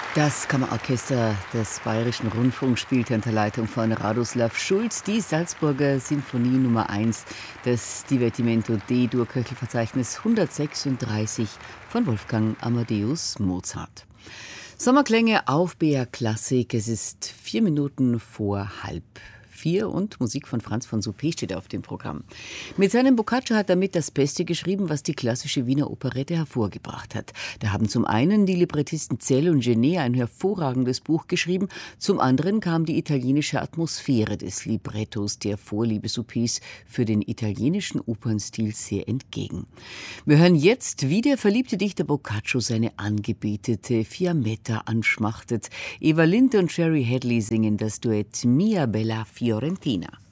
Das Kammerorchester des Bayerischen Rundfunks spielte unter Leitung von Radoslav Schulz die Salzburger Sinfonie Nummer 1, das Divertimento D-Dur-Köchelverzeichnis 136 von Wolfgang Amadeus Mozart. Sommerklänge auf BR Klassik. Es ist 4 Minuten vor 3:30 und Musik von Franz von Suppé steht auf dem Programm. Mit seinem Boccaccio hat er mit das Beste geschrieben, was die klassische Wiener Operette hervorgebracht hat. Da haben zum einen die Librettisten Zell und Genet ein hervorragendes Buch geschrieben, zum anderen kam die italienische Atmosphäre des Librettos der Vorliebe Suppés für den italienischen Opernstil sehr entgegen. Wir hören jetzt, wie der verliebte Dichter Boccaccio seine Angebetete Fiammetta anschmachtet. Eva Lind und Sherry Hadley singen das Duett Mia Bella Fiorentina.